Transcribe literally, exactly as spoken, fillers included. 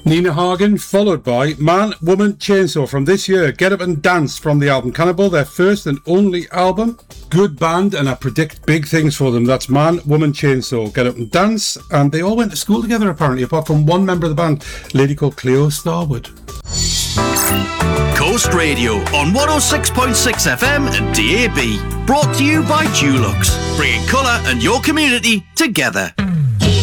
Nina Hagen, followed by Man, Woman, Chainsaw from this year. Get Up and Dance from the album Cannibal, their first and only album. Good band, and I predict big things for them. That's Man, Woman, Chainsaw, Get Up and Dance. And they all went to school together, apparently, apart from one member of the band, a lady called Cleo Starwood. Coast Radio on one oh six point six F M and D A B. Brought to you by Dulux, bringing colour and your community together.